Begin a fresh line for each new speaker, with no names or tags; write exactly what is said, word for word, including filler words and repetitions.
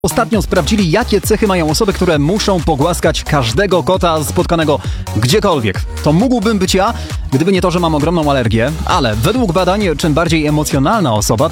Ostatnio sprawdzili, jakie cechy mają osoby, które muszą pogłaskać każdego kota spotkanego gdziekolwiek. To mógłbym być ja, gdyby nie to, że mam ogromną alergię, ale według badań czym bardziej emocjonalna osoba,